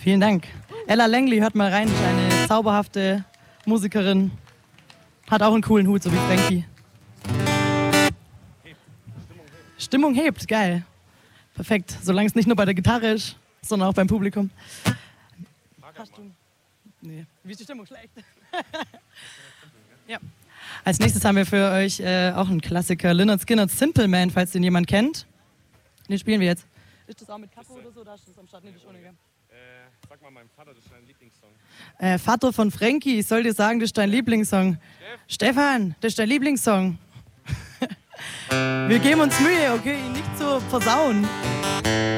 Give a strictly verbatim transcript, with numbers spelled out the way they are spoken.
Vielen Dank. Ella Langley, hört mal rein, ist eine zauberhafte Musikerin. Hat auch einen coolen Hut, so wie Frankie. Stimmung hebt, geil. Perfekt, solange es nicht nur bei der Gitarre ist, sondern auch beim Publikum. Hast du... Nee. Wie ist die Stimmung? Schlecht. Ja. Als nächstes haben wir für euch äh, auch einen Klassiker, Lynyrd Skynyrd's Simple Man, falls den jemand kennt. Den spielen wir jetzt. Ist das auch mit Kapo oder so? Da ist das am Start, nee, das ist ohne, gell? Äh, sag mal meinem Vater, das ist dein Lieblingssong. Äh, Vater von Frankie, ich soll dir sagen, das ist dein Lieblingssong. Steff? Stefan, das ist dein Lieblingssong. Wir geben uns Mühe, okay, ihn nicht zu versauen.